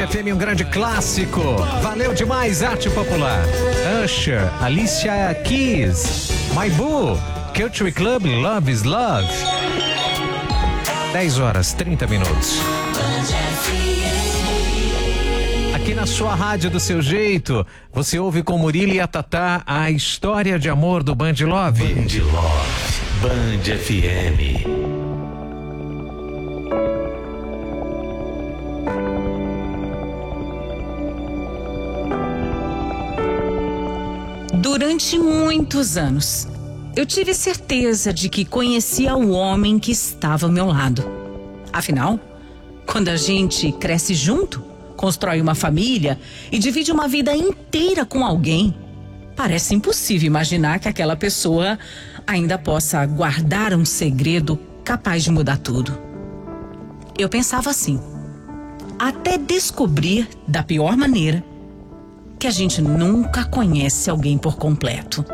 FM, um grande clássico. Valeu demais, arte popular. Usher, Alicia Keys, My Boo, Country Club, Love is Love. 10h30. Aqui na sua rádio do seu jeito, você ouve com Murilo e a Tatá a história de amor do Band Love. Band Love, Band FM. Durante muitos anos, eu tive certeza de que conhecia o homem que estava ao meu lado. Afinal, quando a gente cresce junto, constrói uma família e divide uma vida inteira com alguém, parece impossível imaginar que aquela pessoa ainda possa guardar um segredo capaz de mudar tudo. Eu pensava assim, até descobrir, da pior maneira, que a gente nunca conhece alguém por completo.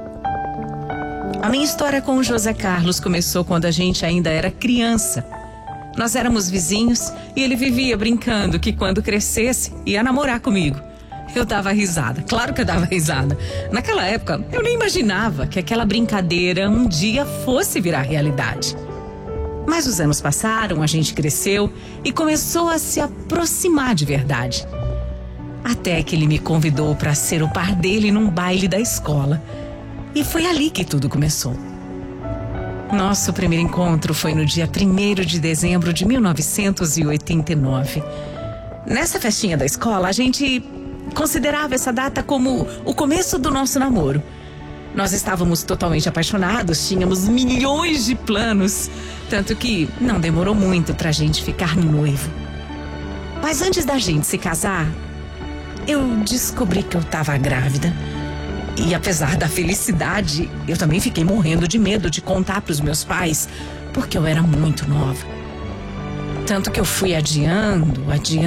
A minha história com o José Carlos começou quando a gente ainda era criança. Nós éramos vizinhos e ele vivia brincando que quando crescesse ia namorar comigo. Eu dava risada, claro que eu dava risada. Naquela época, eu nem imaginava que aquela brincadeira um dia fosse virar realidade. Mas os anos passaram, a gente cresceu e começou a se aproximar de verdade. Até que ele me convidou para ser o par dele num baile da escola. E foi ali que tudo começou. Nosso primeiro encontro foi no dia 1º de dezembro de 1989. Nessa festinha da escola, a gente considerava essa data como o começo do nosso namoro. Nós estávamos totalmente apaixonados, tínhamos milhões de planos, tanto que não demorou muito pra gente ficar noivo. Mas antes da gente se casar, eu descobri que eu estava grávida. E apesar da felicidade, eu também fiquei morrendo de medo de contar para os meus pais, porque eu era muito nova. Tanto que eu fui adiando,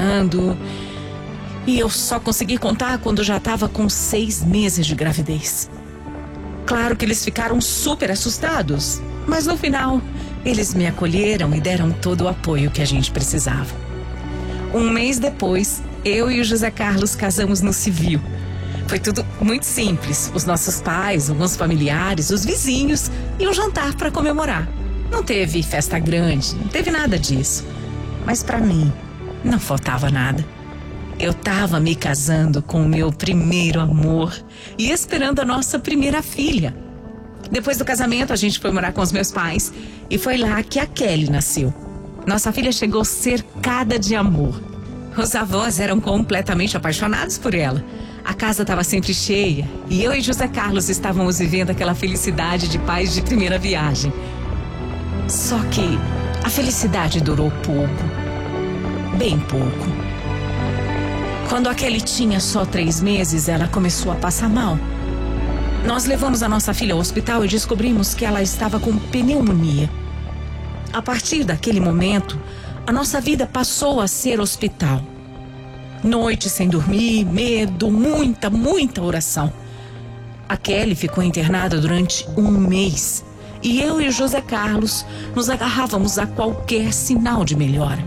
e eu só consegui contar quando já estava com 6 meses de gravidez. Claro que eles ficaram super assustados, mas no final, eles me acolheram e deram todo o apoio que a gente precisava. Um mês depois, eu e o José Carlos casamos no civil. Foi tudo muito simples. Os nossos pais, alguns familiares, os vizinhos e um jantar para comemorar. Não teve festa grande, não teve nada disso. Mas para mim, não faltava nada. Eu estava me casando com o meu primeiro amor e esperando a nossa primeira filha. Depois do casamento, a gente foi morar com os meus pais e foi lá que a Kelly nasceu. Nossa filha chegou cercada de amor. Os avós eram completamente apaixonados por ela. A casa estava sempre cheia e eu e José Carlos estávamos vivendo aquela felicidade de pais de primeira viagem. Só que a felicidade durou pouco, bem pouco. Quando a Kelly tinha só 3 meses, ela começou a passar mal. Nós levamos a nossa filha ao hospital e descobrimos que ela estava com pneumonia. A partir daquele momento, a nossa vida passou a ser hospital. Noite sem dormir, medo, muita oração. A Kelly ficou internada durante 1 mês e eu e o José Carlos nos agarrávamos a qualquer sinal de melhora.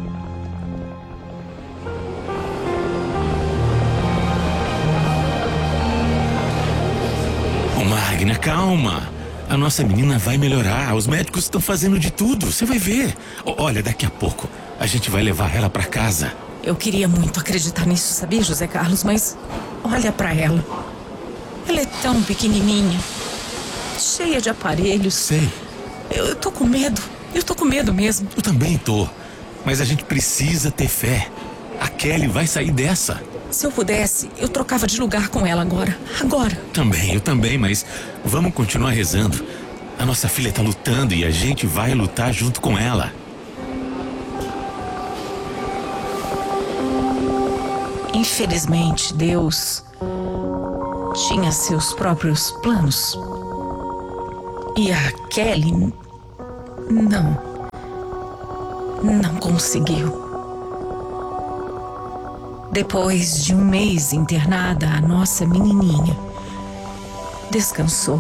Ô Magna, calma. A nossa menina vai melhorar. Os médicos estão fazendo de tudo. Você vai ver. Olha, daqui a pouco a gente vai levar ela pra casa. Eu queria muito acreditar nisso, sabia, José Carlos? Mas olha pra ela. Ela é tão pequenininha, cheia de aparelhos. Sei. Eu tô com medo. Eu tô com medo mesmo. Eu também tô. Mas a gente precisa ter fé. A Kelly vai sair dessa. Se eu pudesse, eu trocava de lugar com ela agora. Agora. Eu também, mas vamos continuar rezando. A nossa filha tá lutando e a gente vai lutar junto com ela. Infelizmente, Deus tinha seus próprios planos. E a Kelly não conseguiu. Depois de 1 mês internada, a nossa menininha descansou.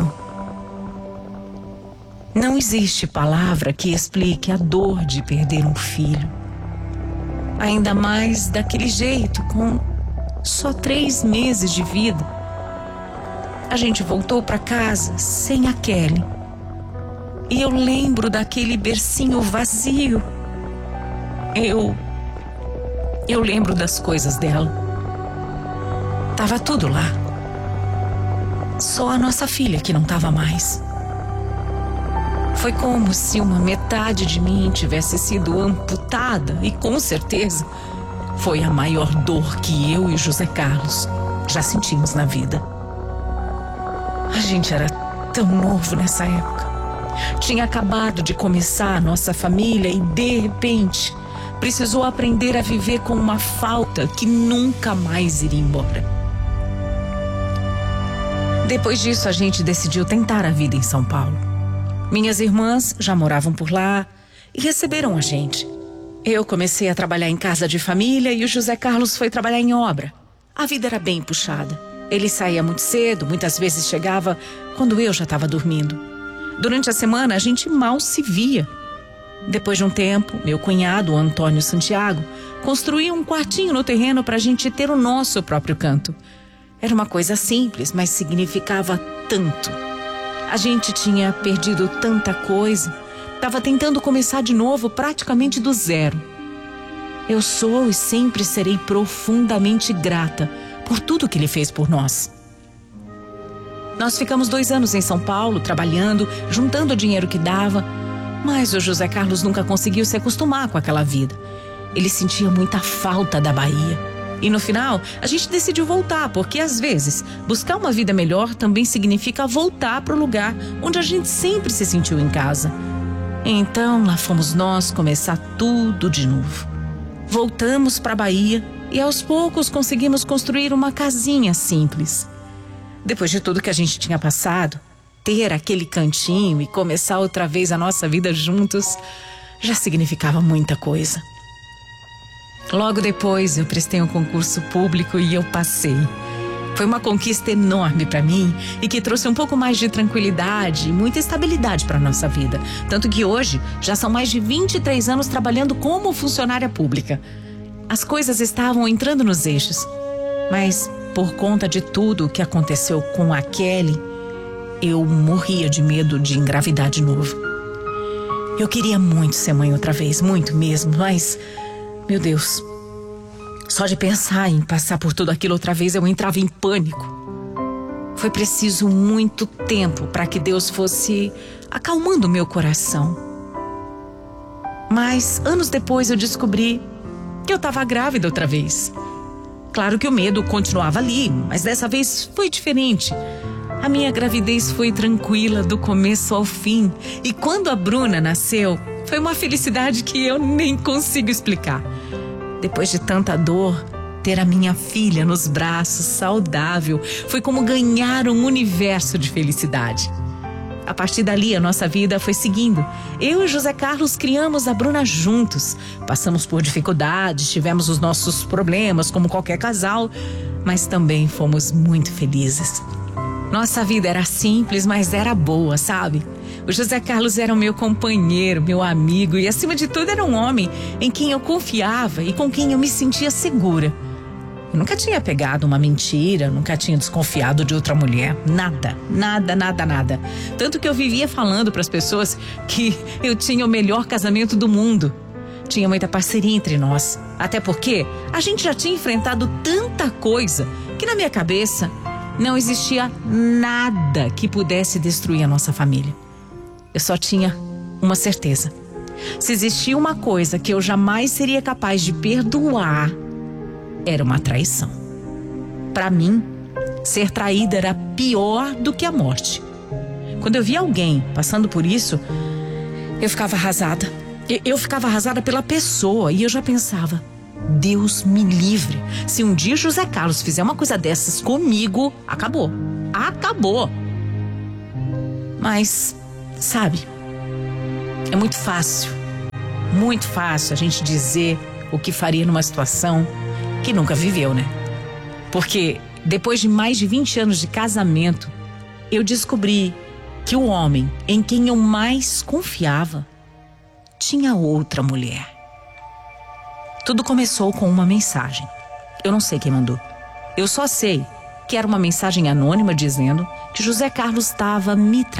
Não existe palavra que explique a dor de perder um filho. Ainda mais daquele jeito, com só 3 meses de vida. A gente voltou para casa sem a Kelly. E eu lembro daquele bercinho vazio. Eu lembro das coisas dela. Tava tudo lá. Só a nossa filha que não tava mais. Foi como se uma metade de mim tivesse sido amputada e com certeza foi a maior dor que eu e José Carlos já sentimos na vida. A gente era tão novo nessa época. Tinha acabado de começar a nossa família e, de repente, precisou aprender a viver com uma falta que nunca mais iria embora. Depois disso, a gente decidiu tentar a vida em São Paulo. Minhas irmãs já moravam por lá e receberam a gente. Eu comecei a trabalhar em casa de família e o José Carlos foi trabalhar em obra. A vida era bem puxada. Ele saía muito cedo, muitas vezes chegava quando eu já estava dormindo. Durante a semana, a gente mal se via. Depois de um tempo, meu cunhado, o Antônio Santiago, construiu um quartinho no terreno para a gente ter o nosso próprio canto. Era uma coisa simples, mas significava tanto. A gente tinha perdido tanta coisa, estava tentando começar de novo praticamente do zero. Eu sou e sempre serei profundamente grata por tudo que ele fez por nós. Nós ficamos 2 anos em São Paulo, trabalhando, juntando o dinheiro que dava, mas o José Carlos nunca conseguiu se acostumar com aquela vida. Ele sentia muita falta da Bahia. E no final, a gente decidiu voltar, porque às vezes, buscar uma vida melhor também significa voltar para o lugar onde a gente sempre se sentiu em casa. Então, lá fomos nós começar tudo de novo. Voltamos para a Bahia e aos poucos conseguimos construir uma casinha simples. Depois de tudo que a gente tinha passado, ter aquele cantinho e começar outra vez a nossa vida juntos já significava muita coisa. Logo depois eu prestei um concurso público e eu passei. Foi uma conquista enorme para mim e que trouxe um pouco mais de tranquilidade e muita estabilidade para a nossa vida. Tanto que hoje já são mais de 23 anos trabalhando como funcionária pública. As coisas estavam entrando nos eixos, mas por conta de tudo o que aconteceu com a Kelly, eu morria de medo de engravidar de novo. Eu queria muito ser mãe outra vez, muito mesmo, mas, meu Deus, só de pensar em passar por tudo aquilo outra vez eu entrava em pânico. Foi preciso muito tempo para que Deus fosse acalmando o meu coração. Mas anos depois eu descobri que eu estava grávida outra vez. Claro que o medo continuava ali, mas dessa vez foi diferente. A minha gravidez foi tranquila do começo ao fim. E quando a Bruna nasceu, foi uma felicidade que eu nem consigo explicar. Depois de tanta dor, ter a minha filha nos braços, saudável, foi como ganhar um universo de felicidade. A partir dali, a nossa vida foi seguindo. Eu e José Carlos criamos a Bruna juntos. Passamos por dificuldades, tivemos os nossos problemas, como qualquer casal, mas também fomos muito felizes. Nossa vida era simples, mas era boa, sabe? O José Carlos era o meu companheiro, meu amigo e, acima de tudo, era um homem em quem eu confiava e com quem eu me sentia segura. Eu nunca tinha pegado uma mentira, nunca tinha desconfiado de outra mulher. Nada. Tanto que eu vivia falando para as pessoas que eu tinha o melhor casamento do mundo. Tinha muita parceria entre nós. Até porque a gente já tinha enfrentado tanta coisa que na minha cabeça não existia nada que pudesse destruir a nossa família. Eu só tinha uma certeza. Se existia uma coisa que eu jamais seria capaz de perdoar, era uma traição. Para mim, ser traída era pior do que a morte. Quando eu via alguém passando por isso, eu ficava arrasada. Eu ficava arrasada pela pessoa e eu já pensava, Deus me livre. Se um dia José Carlos fizer uma coisa dessas comigo, acabou. Acabou. Mas, sabe, é muito fácil a gente dizer o que faria numa situação que nunca viveu, né? Porque depois de mais de 20 anos de casamento, eu descobri que o homem em quem eu mais confiava tinha outra mulher. Tudo começou com uma mensagem. Eu não sei quem mandou. Eu só sei que era uma mensagem anônima dizendo que José Carlos estava me traindo.